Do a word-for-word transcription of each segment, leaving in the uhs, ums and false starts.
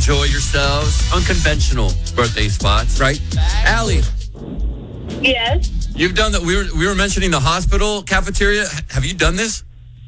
enjoy yourselves. Unconventional birthday spots, right? Allie, Yes. you've done that. We were we were mentioning the hospital cafeteria. Have you done this?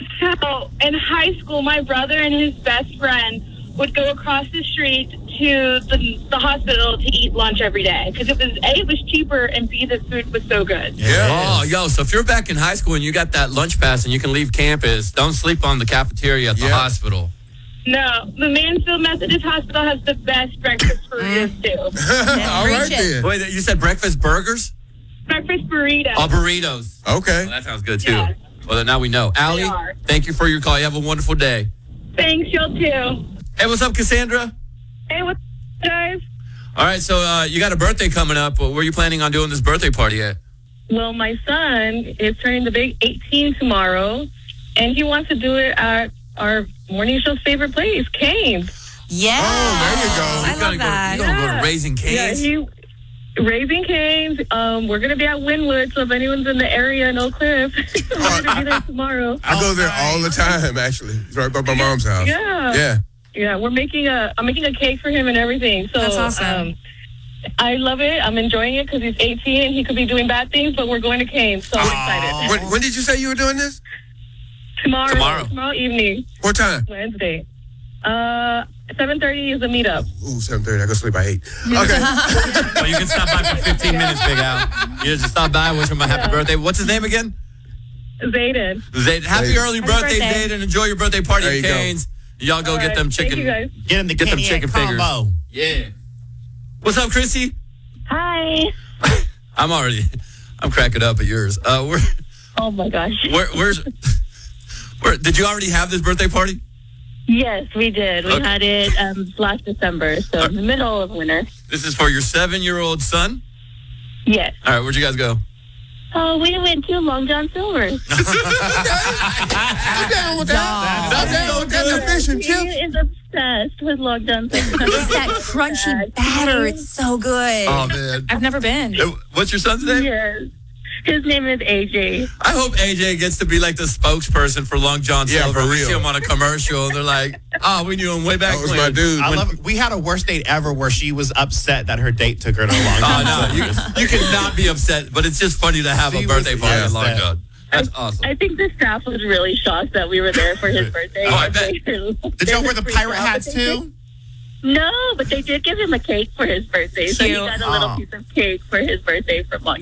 So in high school, my brother and his best friend would go across the street to the, the hospital to eat lunch every day because it was A, it was cheaper, and B, the food was so good. Yeah. Oh, yo, so if you're back in high school and you got that lunch pass and you can leave campus, don't sleep on the cafeteria at the Yeah. hospital. No, the Mansfield Methodist Hospital has the best breakfast burritos too. All right then. Wait, you said breakfast burgers? Breakfast burritos. Oh, burritos. Okay. Well, that sounds good, too. Yeah. Well, then now we know. Allie, are. thank you for your call. You have a wonderful day. Thanks, y'all too. Hey, what's up, Cassandra? Hey, what's up, guys? All right, so uh, you got a birthday coming up. Where are you planning on doing this birthday party at? Well, my son is turning the big eighteen tomorrow, and he wants to do it at our morning show's favorite place, Cane's. Yeah. Oh, there you go. I You're gonna love that. Go, you're going to go Yeah. to Raising Yeah, Cane's? he Raising Cane's. Um, we're gonna be at Wynwood, so if anyone's in the area in Oak Cliff, we're gonna be there tomorrow. I go there all the time, actually. It's right by my mom's house. Yeah. Yeah. Yeah, we're making a. I'm making a cake for him and everything. So That's awesome. Um, I love it. I'm enjoying it because he's eighteen and he could be doing bad things, but we're going to Cane's, so I'm excited. When, when did you say you were doing this? Tomorrow, Tomorrow. tomorrow evening, What time? Wednesday. Uh, seven thirty is a meetup. Ooh, seven thirty. I go sleep by eight. Okay. Well, you can stop by for fifteen minutes, Big Al. You just stop by, wish him a happy Yeah. birthday. What's his name again? Zayden. Zayd. Happy Zayd. early Happy birthday, birthday. Zayd, and enjoy your birthday party There at you go. Cane's. Y'all go All get right, them thank chicken. you, guys. Get him the Get them Kenny chicken Egg fingers. combo. Yeah. What's up, Chrissy? Hi. I'm already, I'm cracking up at yours. Uh, where, Oh my gosh. where, where's, where? Did you already have this birthday party? Yes, we did. We Okay. had it um, last December, so in the middle of winter. This is for your seven-year-old son. Yes. All right, where'd you guys go? Oh, we went to Long John Silver's. I'm down with that. I'm down with that. The fish and He chips. is obsessed with Long John Silver's. It's that crunchy batter. It's so good. Oh man, I've never been. Uh, what's your son's name? Yes. His name is A J. I hope A J gets to be like the spokesperson for Long John Yeah, Silver. for We real. see him on a commercial, and they're like, "Oh, we knew him way back That was when." my dude. I When- love it. We had a worst date ever where she was upset that her date took her to a long Oh time. no, you, you cannot be upset, but it's just funny to have She a birthday was- party yeah, in Long that- John. That's awesome. I think the staff was really shocked that we were there for his birthday. Oh, I bet. Did y'all wear the pirate hats too? No, but they did give him a cake for his birthday. So he Cute. got a little Aw. piece of cake for his birthday from Long